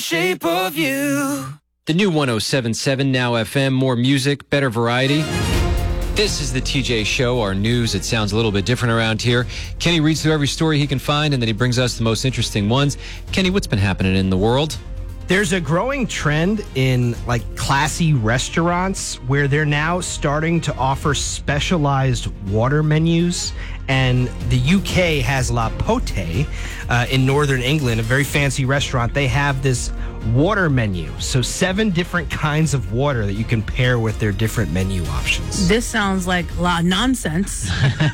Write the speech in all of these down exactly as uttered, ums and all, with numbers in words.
Shape of you. The new one oh seven point seven Now F M, more music, better variety. This is the T J Show, our news. It sounds a little bit different around here. Kenny reads through every story he can find, and then he brings us the most interesting ones. Kenny, what's been happening in the world? There's a growing trend in like classy restaurants where they're now starting to offer specialized water menus. And the U K has La Pote uh, in northern England, a very fancy restaurant. They have this water menu. So seven different kinds of water that you can pair with their different menu options. This sounds like a lot of nonsense.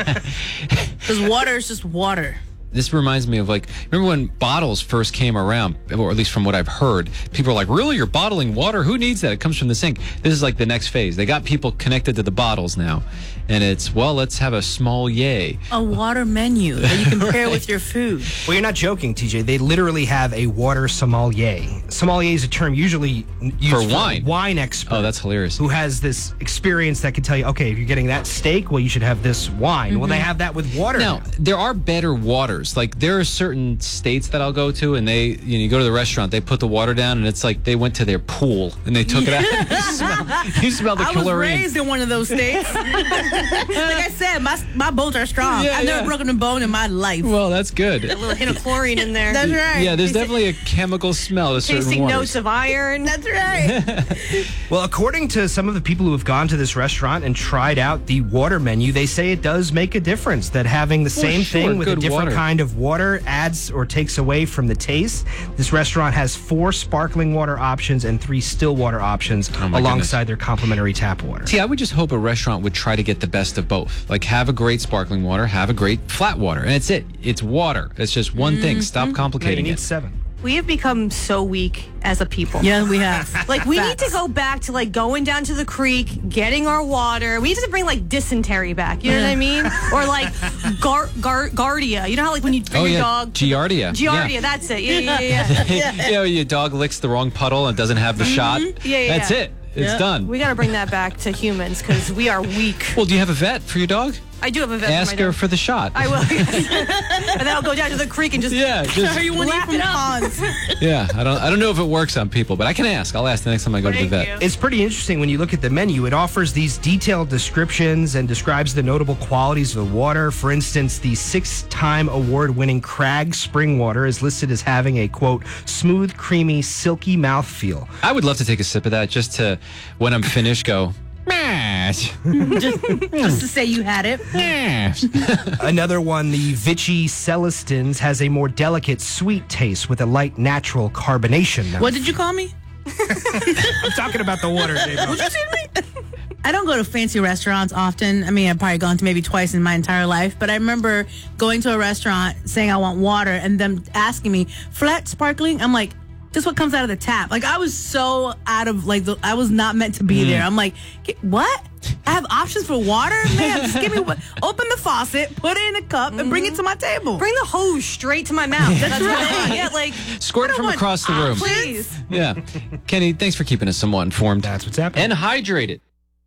Because water is just water. This reminds me of, like, remember when bottles first came around, or at least from what I've heard, people are like, really, you're bottling water? Who needs that? It comes from the sink. This is like the next phase. They got people connected to the bottles now. And it's, well, let's have a small yay. A water menu that you can pair with your food. Well, you're not joking, T J. They literally have a water sommelier. Sommelier is a term usually used For for wine. a wine expert. Oh, that's hilarious. Who has this experience that can tell you, okay, if you're getting that steak, well, you should have this wine. Mm-hmm. Well, they have that with water. Now, there are better waters. Like, there are certain states that I'll go to, and they, you know, you go to the restaurant, they put the water down, and it's like they went to their pool, and they took Yeah. it out. You smell, you smell the I chlorine. was raised in one of those states. Like I said, my my bones are strong. Yeah, I've never yeah. broken a bone in my life. Well, that's good. A little hint of chlorine in there. That's right. Yeah, there's definitely a chemical smell to certain Tasting waters. notes of iron. That's right. Well, according to some of the people who have gone to this restaurant and tried out the water menu, they say it does make a difference, that having the same sure, thing with a good different water. kind of water adds or takes away from the taste. This restaurant has four sparkling water options and three still water options Oh, my alongside their complimentary tap water. See, I would just hope a restaurant would try to get the best of both. Like, have a great sparkling water, have a great flat water, and it's it. It's water. It's just one Mm-hmm. thing. Stop You complicating need it. seven. We have become so weak as a people. Yeah, we have. Like, we Facts. need to go back to, like, going down to the creek, getting our water. We need to bring, like, dysentery back. You know what I mean? Or, like, gar- gar- Gardia. You know how, like, when you bring Oh, your yeah. dog... Giardia. Giardia, Yeah. that's it. Yeah, yeah, yeah. yeah. You know, your dog licks the wrong puddle and doesn't have the shot. Yeah, yeah, That's yeah. it. It's Yeah. done. We got to bring that back to humans because we are weak. Well, do you have a vet for your dog? I do have a vet Ask for my her dog. for the shot. I will. And then I'll go down to the creek and just... Yeah, just, Are you one Wrap from it up. ponds? yeah. I don't. I don't know if it works on people, but I can ask. I'll ask the next time I go to the Thank vet. you. It's pretty interesting when you look at the menu. It offers these detailed descriptions and describes the notable qualities of the water. For instance, the six-time award-winning Crag spring water is listed as having a, quote, smooth, creamy, silky mouthfeel. I would love to take a sip of that just to, when I'm finished, go. Mash. just, just to say you had it. Mash. Another one, the Vichy Celestins, has a more delicate, sweet taste with a light, natural carbonation. What did you call me? I'm talking about the water, Dave. I don't go to fancy restaurants often. I mean, I've probably gone to maybe twice in my entire life, but I remember going to a restaurant saying I want water and them asking me, flat, sparkling? I'm like, just what comes out of the tap. Like, I was so out of, like, the, I was not meant to be there. I'm like, "Get- what? I have options for water? Man, just give me what? Open the faucet, put it in a cup, and bring it to my table. Bring the hose straight to my mouth. That's what I right. want. Yeah, like... Squirt it from want across the room. Please. Yeah. Kenny, thanks for keeping us somewhat informed. That's what's happening. And hydrated.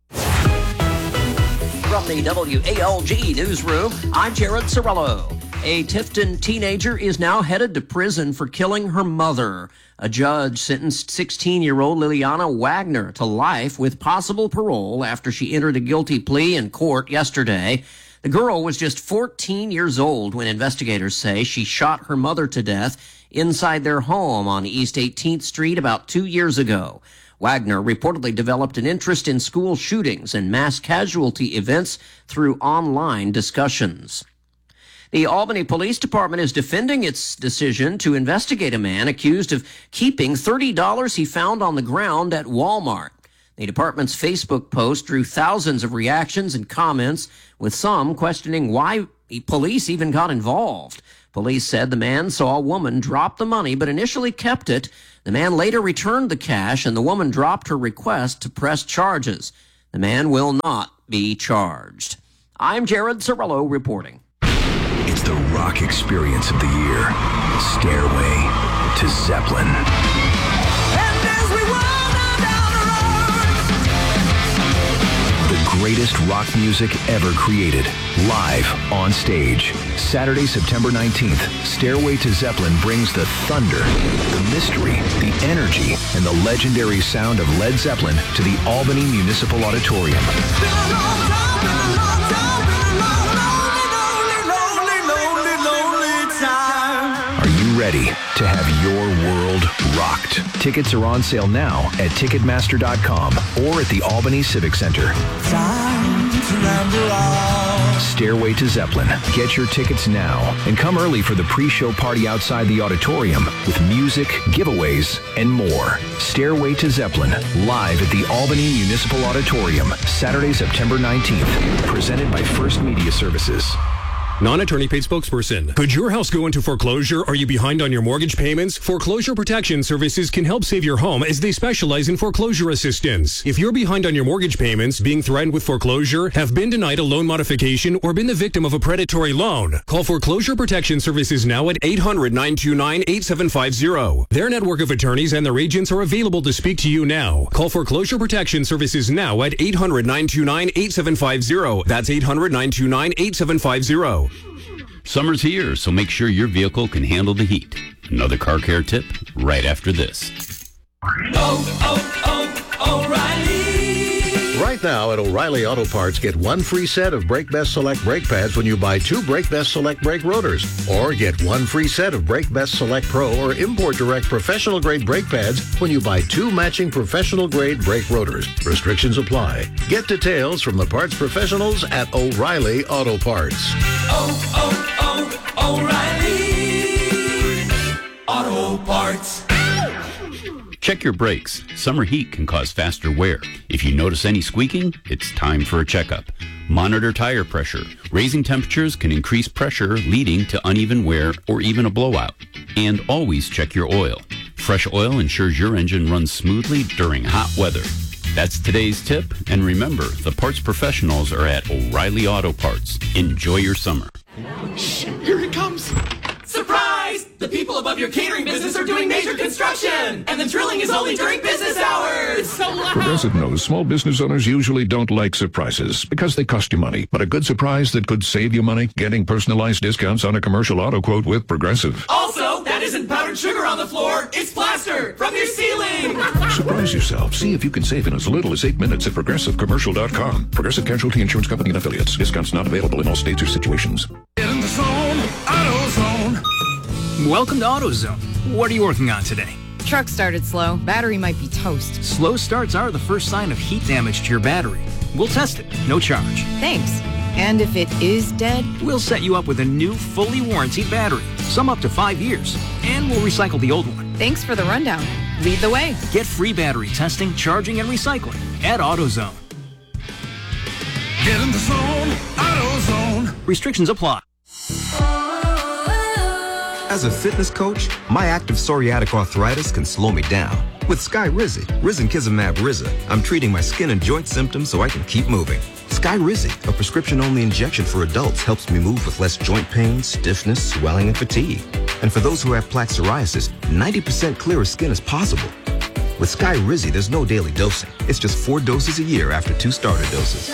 From the W A L G newsroom, I'm Jared Sorello. A Tifton teenager is now headed to prison for killing her mother. A judge sentenced sixteen-year-old Liliana Wagner to life with possible parole after she entered a guilty plea in court yesterday. The girl was just fourteen years old when investigators say she shot her mother to death inside their home on East eighteenth Street about two years ago. Wagner reportedly developed an interest in school shootings and mass casualty events through online discussions. The Albany Police Department is defending its decision to investigate a man accused of keeping thirty dollars he found on the ground at Walmart. The department's Facebook post drew thousands of reactions and comments, with some questioning why police even got involved. Police said the man saw a woman drop the money but initially kept it. The man later returned the cash and the woman dropped her request to press charges. The man will not be charged. I'm Jared Sorello reporting. It's the rock experience of the year. Stairway to Zeppelin. And as we wander down the road, The greatest rock music ever created, live on stage. Saturday, September nineteenth, Stairway to Zeppelin brings the thunder, the mystery, the energy, and the legendary sound of Led Zeppelin to the Albany Municipal Auditorium. Are you ready to have your world rocked? Tickets are on sale now at Ticketmaster dot com or at the Albany Civic Center. Stairway to Zeppelin. Get your tickets now and come early for the pre-show party outside the auditorium with music, giveaways, and more. Stairway to Zeppelin, live at the Albany Municipal Auditorium, Saturday, September nineteenth. Presented by First Media Services. Non-attorney paid spokesperson. Could your house go into foreclosure? Are you behind on your mortgage payments? Foreclosure Protection Services can help save your home as they specialize in foreclosure assistance. If you're behind on your mortgage payments, being threatened with foreclosure, have been denied a loan modification, or been the victim of a predatory loan, call Foreclosure Protection Services now at eight hundred, nine two nine, eight seven five zero. Their network of attorneys and their agents are available to speak to you now. Call Foreclosure Protection Services now at eight hundred, nine two nine, eight seven five zero. That's eight hundred, nine two nine, eight seven five zero. Summer's here, so make sure your vehicle can handle the heat. Another car care tip right after this. Oh, oh, oh, O'Reilly. Right now at O'Reilly Auto Parts, get one free set of Brake Best Select brake pads when you buy two Brake Best Select brake rotors. Or get one free set of Brake Best Select Pro or Import Direct professional grade brake pads when you buy two matching professional grade brake rotors. Restrictions apply. Get details from the parts professionals at O'Reilly Auto Parts. Oh, oh, oh, O'Reilly Auto Parts. Check your brakes. Summer heat can cause faster wear. If you notice any squeaking, it's time for a checkup. Monitor tire pressure. Raising temperatures can increase pressure, leading to uneven wear or even a blowout. And always check your oil. Fresh oil ensures your engine runs smoothly during hot weather. That's today's tip. And remember, the parts professionals are at O'Reilly Auto Parts. Enjoy your summer. Shh, here it comes. Surprise! The people above your catering business are doing major construction, and the drilling is only during business hours. It's so loud. Progressive knows small business owners usually don't like surprises because they cost you money. But a good surprise that could save you money, getting personalized discounts on a commercial auto quote with Progressive. Also, that isn't powdered sugar on the floor. It's plaster from your ceiling. Surprise yourself. See if you can save in as little as eight minutes at Progressive Commercial dot com. Progressive Casualty Insurance Company and Affiliates. Discounts not available in all states or situations. Get in the zone, AutoZone. Welcome to AutoZone. What are you working on today? Truck started slow. Battery might be toast. Slow starts are the first sign of heat damage to your battery. We'll test it. No charge. Thanks. And if it is dead? We'll set you up with a new, fully warranted battery. Some up to five years. And we'll recycle the old one. Thanks for the rundown. Lead the way. Get free battery testing, charging, and recycling at AutoZone. Get in the zone, AutoZone. Restrictions apply. As a fitness coach, my active psoriatic arthritis can slow me down. With Skyrizi, Risankizumab Riza, I'm treating my skin and joint symptoms so I can keep moving. Skyrizi, a prescription-only injection for adults, helps me move with less joint pain, stiffness, swelling, and fatigue. And for those who have plaque psoriasis, ninety percent clearer skin is possible. With Skyrizi, there's no daily dosing. It's just four doses a year after two starter doses.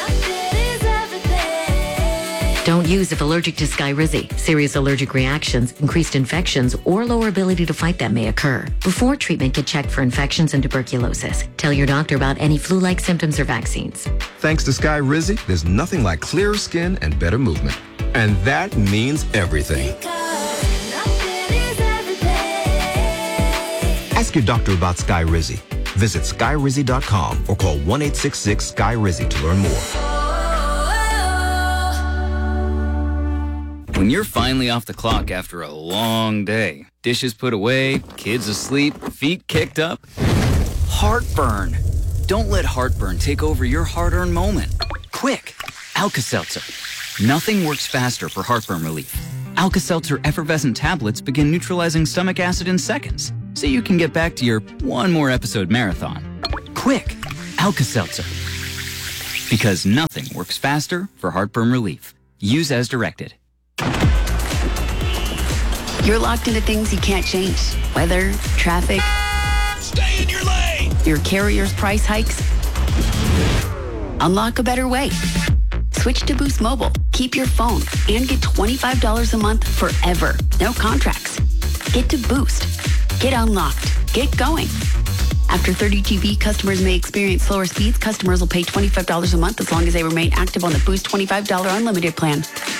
Don't use if allergic to Skyrizi. Serious allergic reactions, increased infections, or lower ability to fight them may occur. Before treatment, get checked for infections and tuberculosis. Tell your doctor about any flu-like symptoms or vaccines. Thanks to Skyrizi, there's nothing like clearer skin and better movement. And that means everything. Ask your doctor about Skyrizi. Visit Skyrizi dot com or call one eight six six Sky Rizi to learn more. When you're finally off the clock after a long day, dishes put away, kids asleep, feet kicked up, heartburn. Don't let heartburn take over your hard-earned moment. Quick, Alka-Seltzer. Nothing works faster for heartburn relief. Alka-Seltzer effervescent tablets begin neutralizing stomach acid in seconds, so you can get back to your one more episode marathon. Quick, Alka-Seltzer. Because nothing works faster for heartburn relief. Use as directed. You're locked into things you can't change. Weather, traffic. Stay in your lane! Your carrier's price hikes. Unlock a better way. Switch to Boost Mobile. Keep your phone and get twenty-five dollars a month forever. No contracts. Get to Boost. Get unlocked. Get going. After thirty G B, customers may experience slower speeds. Customers will pay twenty-five dollars a month as long as they remain active on the Boost twenty-five dollars unlimited plan.